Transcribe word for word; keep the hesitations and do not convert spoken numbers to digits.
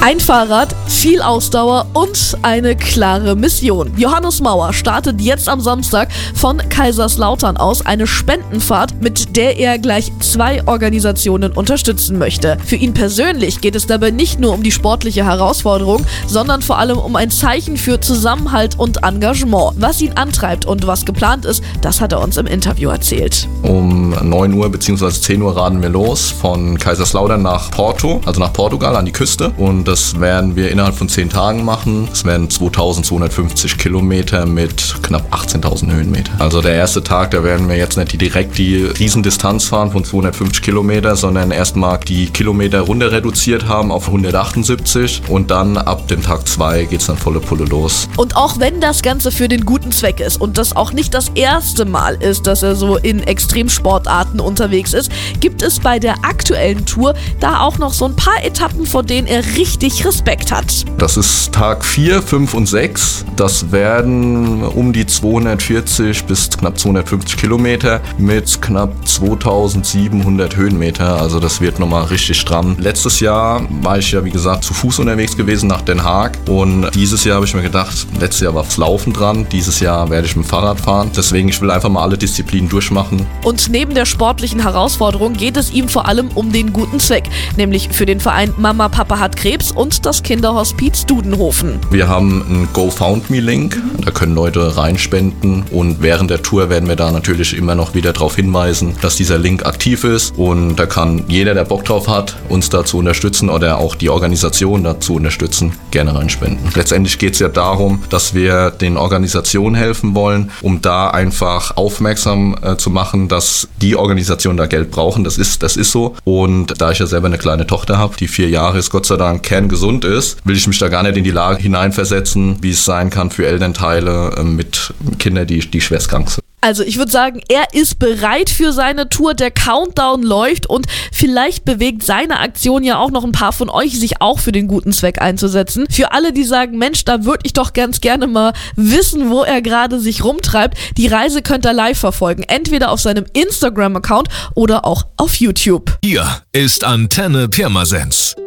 Ein Fahrrad, viel Ausdauer und eine klare Mission. Johannes Mauer startet jetzt am Samstag von Kaiserslautern aus eine Spendenfahrt, mit der er gleich zwei Organisationen unterstützen möchte. Für ihn persönlich geht es dabei nicht nur um die sportliche Herausforderung, sondern vor allem um ein Zeichen für Zusammenhalt und Engagement. Was ihn antreibt und was geplant ist, das hat er uns im Interview erzählt. Um neun Uhr bzw. zehn Uhr raden wir los von Kaiserslautern nach Porto, also nach Portugal an die Küste. Und das werden wir innerhalb von zehn Tagen machen. Es werden zweitausendzweihundertfünfzig Kilometer mit knapp achtzehntausend Höhenmeter. Also der erste Tag, da werden wir jetzt nicht die, direkt die Riesendistanz fahren von zweihundertfünfzig Kilometer, sondern erstmal die Kilometer runter reduziert haben auf hundertachtundsiebzig und dann ab dem Tag zwei geht es dann volle Pulle los. Und auch wenn das Ganze für den guten Zweck ist und das auch nicht das erste Mal ist, dass er so in Extremsportarten unterwegs ist, gibt es bei der aktuellen Tour da auch noch so ein paar Etappen, vor denen er richtig Respekt hat. Das ist Tag vier, fünf und sechs. Das werden um die zweihundertvierzig bis knapp zweihundertfünfzig Kilometer mit knapp zweitausendsiebenhundert Höhenmeter. Also das wird nochmal richtig stramm. Letztes Jahr war ich ja wie gesagt zu Fuß unterwegs gewesen nach Den Haag und dieses Jahr habe ich mir gedacht, letztes Jahr war das Laufen dran, dieses Jahr werde ich mit dem Fahrrad fahren. Deswegen, ich will einfach mal alle Disziplinen durchmachen. Und neben der sportlichen Herausforderung geht es ihm vor allem um den guten Zweck, nämlich für den Verein Mama Papa hat Krebs und das Kinderhospiz Dudenhofen. Wir haben einen GoFundMe-Link, da können Leute reinspenden und während der Tour werden wir da natürlich immer noch wieder darauf hinweisen, dass dieser Link aktiv ist und da kann jeder, der Bock drauf hat, uns da zu unterstützen oder auch die Organisation dazu unterstützen, gerne reinspenden. Letztendlich geht es ja darum, dass wir den Organisationen helfen wollen, um da einfach aufmerksam äh, zu machen, dass die Organisationen da Geld brauchen. Das ist, das ist so. Und da ich ja selber eine kleine Tochter habe, die vier Jahre ist, Gott sei Dank kerngesund ist, will ich mich da gar nicht in die Lage hineinversetzen, wie es sein kann für Elternteile äh, mit Kindern, die, die schwerst krank sind. Also ich würde sagen, er ist bereit für seine Tour, der Countdown läuft und vielleicht bewegt seine Aktion ja auch noch ein paar von euch, sich auch für den guten Zweck einzusetzen. Für alle, die sagen, Mensch, da würde ich doch ganz gerne mal wissen, wo er gerade sich rumtreibt, die Reise könnt ihr live verfolgen, entweder auf seinem Instagram-Account oder auch auf YouTube. Hier ist Antenne Pirmasens.